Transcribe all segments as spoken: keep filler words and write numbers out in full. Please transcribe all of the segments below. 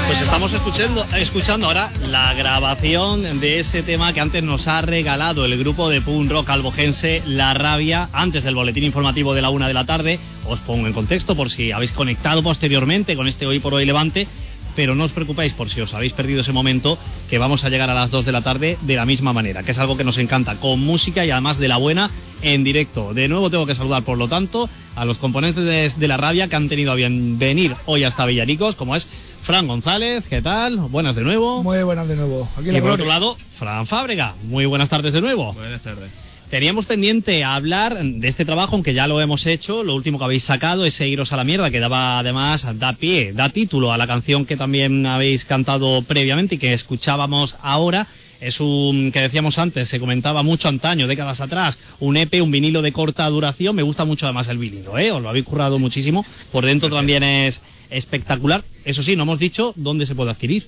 Pues estamos escuchando, escuchando ahora la grabación de ese tema que antes nos ha regalado el grupo de punk rock albojense La Rabia, antes del boletín informativo de la una de la tarde. Os pongo en contexto por si habéis conectado posteriormente con este Hoy por Hoy Levante, pero no os preocupéis por si os habéis perdido ese momento, que vamos a llegar a las dos de la tarde de la misma manera, que es algo que nos encanta, con música y además de la buena en directo. De nuevo tengo que saludar, por lo tanto, a los componentes de, de La Rabia que han tenido a bien venir hoy hasta Villaricos, como es Fran González. ¿Qué tal? Buenas de nuevo. Muy buenas de nuevo. Aquí y por otro lado, Fran Fábrega. Muy buenas tardes de nuevo. Buenas tardes. Teníamos pendiente hablar de este trabajo, aunque ya lo hemos hecho. Lo último que habéis sacado, ese Iros a la mierda, que daba además, da pie, da título a la canción que también habéis cantado previamente y que escuchábamos ahora. Es un, que decíamos antes, se comentaba mucho antaño, décadas atrás, un E P, un vinilo de corta duración. Me gusta mucho además el vinilo, ¿eh? Os lo habéis currado muchísimo. Por dentro también es espectacular. Eso sí, no hemos dicho dónde se puede adquirir.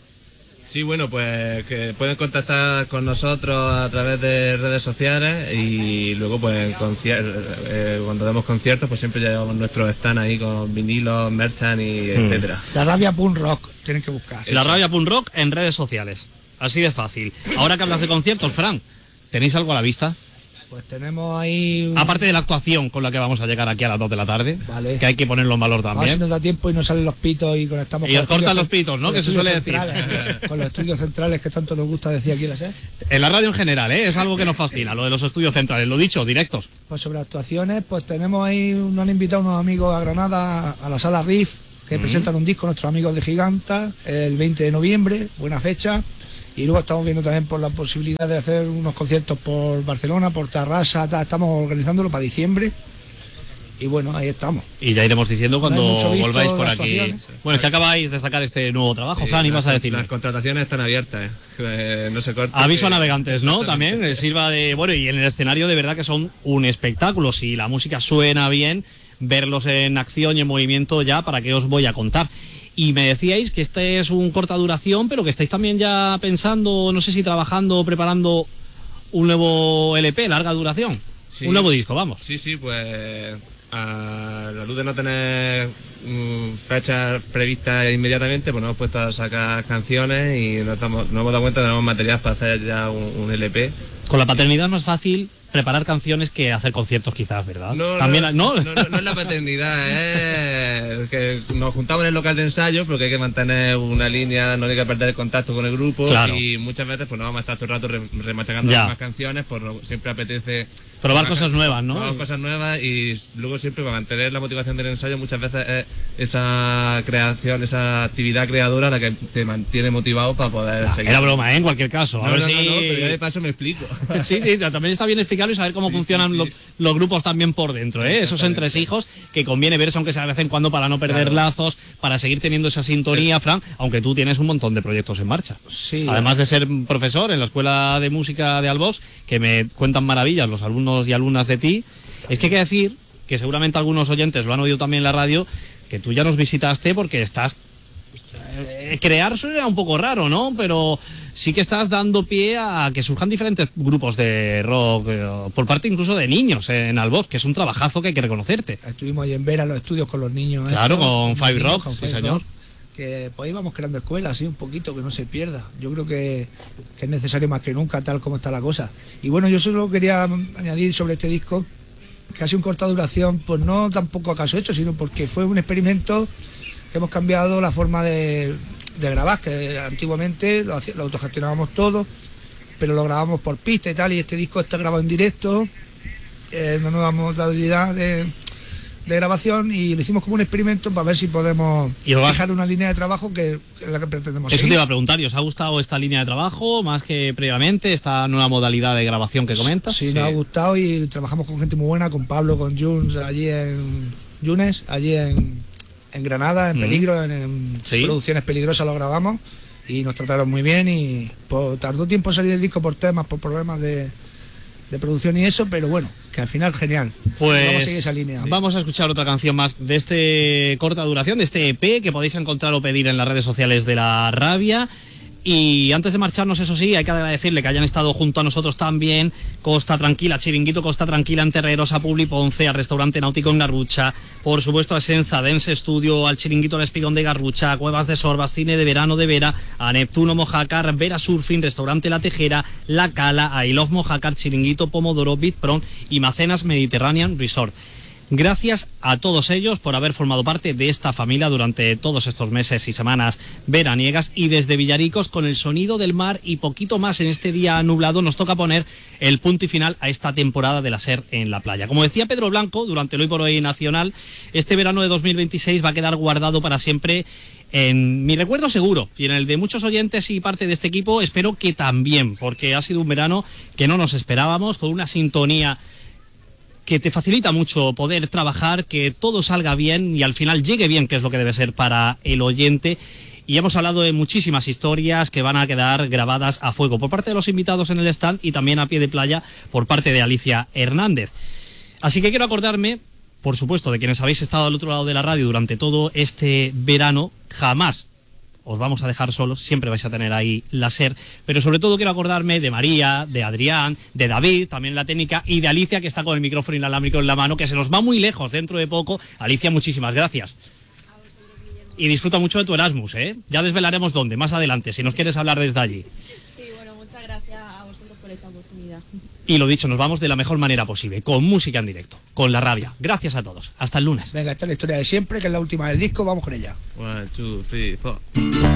Sí, bueno, pues que pueden contactar con nosotros a través de redes sociales y luego pues concier- eh, cuando damos conciertos pues siempre llevamos nuestros stand ahí con vinilos, merchan y mm. etcétera. La Rabia Punk Rock, tienen que buscar. La Rabia Punk Rock en redes sociales, así de fácil. Ahora que hablas de conciertos, Fran, ¿tenéis algo a la vista? Pues tenemos ahí... Un... Aparte de la actuación con la que vamos a llegar aquí a las dos de la tarde, vale, que hay que ponerlo en valor también. A ver si nos da tiempo y nos salen los pitos y conectamos y con os cortan los pitos, ¿no? Que se suele decir. Con los estudios centrales que tanto nos gusta decir aquí, ¿las eh? En la radio en general, ¿eh? Es algo que nos fascina, lo de los estudios centrales. Lo dicho, directos. Pues sobre actuaciones, pues tenemos ahí, nos han invitado unos amigos a Granada, a la Sala Riff, que mm. presentan un disco, nuestros amigos de Giganta, el veinte de noviembre, buena fecha. Y luego estamos viendo también por la posibilidad de hacer unos conciertos por Barcelona, por Tarrasa, tal. Estamos organizándolo para diciembre. Y bueno, ahí estamos. Y ya iremos diciendo cuando volváis por aquí. Bueno, es que acabáis de sacar este nuevo trabajo, sí, Fran, ibas a decir. Las contrataciones están abiertas, ¿eh? Eh, no se corta. Aviso a navegantes, ¿no? También eh, sirva de... Bueno, y en el escenario de verdad que son un espectáculo. Si la música suena bien, verlos en acción y en movimiento ya, ¿para qué os voy a contar? Y me decíais que este es un corta duración, pero que estáis también ya pensando, no sé si trabajando o preparando un nuevo L P, larga duración. Sí. Un nuevo disco, vamos. Sí, sí, pues a la luz de no tener um, fechas previstas inmediatamente, pues nos hemos puesto a sacar canciones y nos, estamos, nos hemos dado cuenta que tenemos material para hacer ya un, un L P. Con la paternidad no es fácil preparar canciones que hacer conciertos quizás, ¿verdad? No, También, no, no, no, no es la paternidad, es que nos juntamos en el local de ensayo porque hay que mantener una línea, no hay que perder el contacto con el grupo, claro. Y muchas veces pues no vamos a estar todo el rato remachacando las mismas canciones, pues siempre apetece probar cosas nuevas, ¿no? Probar cosas nuevas y luego siempre para mantener la motivación del ensayo muchas veces es esa creación, esa actividad creadora la que te mantiene motivado para poder ah, seguir. Era broma, ¿eh? En cualquier caso. A no, ver no, si... no, no, pero ya de paso me explico. Sí, sí, también está bien explicarlo y saber cómo sí, funcionan sí, sí. Los, los grupos también por dentro, ¿eh? Esos entresijos que conviene verse aunque sea de vez en cuando para no perder claro. lazos, para seguir teniendo esa sintonía, sí. Fran, aunque tú tienes un montón de proyectos en marcha. Sí. Además de ser profesor en la Escuela de Música de Albós, que me cuentan maravillas los alumnos y alumnas de ti. Es que hay que decir que seguramente algunos oyentes lo han oído también en la radio, que tú ya nos visitaste porque estás... Eh, crear suena un poco raro, ¿no? Pero sí que estás dando pie a que surjan diferentes grupos de rock, eh, por parte incluso de niños eh, en Albós, que es un trabajazo que hay que reconocerte. Estuvimos ahí en Vera los estudios con los niños. Claro, esto, con Five Rock, con sí Five señor. Rock, que pues íbamos creando escuelas, así un poquito, que no se pierda. Yo creo que, que es necesario más que nunca, tal como está la cosa. Y bueno, yo solo quería añadir sobre este disco, que ha sido un corta duración, pues no tampoco acaso hecho, sino porque fue un experimento que hemos cambiado la forma de, de grabar, que antiguamente lo, lo autogestionábamos todo, pero lo grabamos por pista y tal, y este disco está grabado en directo, eh, una nueva modalidad de, de grabación, y lo hicimos como un experimento para ver si podemos fijar una línea de trabajo que, que es la que pretendemos Eso seguir. Te iba a preguntar, ¿os ha gustado esta línea de trabajo más que previamente, esta nueva modalidad de grabación que comentas? Sí, sí, nos ha gustado y trabajamos con gente muy buena, con Pablo, con Junes, allí en Yunes, allí en... en Granada, en Peligro, mm. en, en ¿Sí? Producciones Peligrosas lo grabamos y nos trataron muy bien y pues, tardó tiempo en salir el disco por temas, por problemas de, de producción y eso, pero bueno, que al final genial. Pues vamos a seguir esa línea. Vamos a escuchar otra canción más de este corta duración, de este E P que podéis encontrar o pedir en las redes sociales de La Rabia. Y antes de marcharnos, eso sí, hay que agradecerle que hayan estado junto a nosotros también Costa Tranquila, Chiringuito Costa Tranquila en Terreros, a Publi Ponce, al Restaurante Náutico en Garrucha, por supuesto a Esenza, Dense Studio, al Chiringuito El Espigón de Garrucha, a Cuevas de Sorbas, Cine de Verano de Vera, a Neptuno Mojácar, Vera Surfing, Restaurante La Tejera, La Cala, a I Love Mojácar, Chiringuito Pomodoro, Bitpron y Macenas Mediterranean Resort. Gracias a todos ellos por haber formado parte de esta familia durante todos estos meses y semanas veraniegas, y desde Villaricos, con el sonido del mar y poquito más en este día nublado, nos toca poner el punto y final a esta temporada de la SER en la playa. Como decía Pedro Blanco durante el Hoy por Hoy Nacional, este verano de dos mil veintiséis va a quedar guardado para siempre en mi recuerdo seguro, y en el de muchos oyentes y parte de este equipo espero que también, porque ha sido un verano que no nos esperábamos, con una sintonía que te facilita mucho poder trabajar, que todo salga bien y al final llegue bien, que es lo que debe ser para el oyente. Y hemos hablado de muchísimas historias que van a quedar grabadas a fuego por parte de los invitados en el stand y también a pie de playa por parte de Alicia Hernández. Así que quiero acordarme, por supuesto, de quienes habéis estado al otro lado de la radio durante todo este verano. Jamás os vamos a dejar solos, siempre vais a tener ahí la SER, pero sobre todo quiero acordarme de María, de Adrián, de David, también la técnica, y de Alicia, que está con el micrófono inalámbrico en la mano, que se nos va muy lejos dentro de poco. Alicia, muchísimas gracias. Y disfruta mucho de tu Erasmus, ¿eh? Ya desvelaremos dónde, más adelante, si nos quieres hablar desde allí. Sí, bueno, muchas gracias a vosotros por esta oportunidad. Y lo dicho, nos vamos de la mejor manera posible, con música en directo, con La Rabia. Gracias a todos. Hasta el lunes. Venga, esta es la historia de siempre, que es la última del disco. Vamos con ella. One, two, three, four.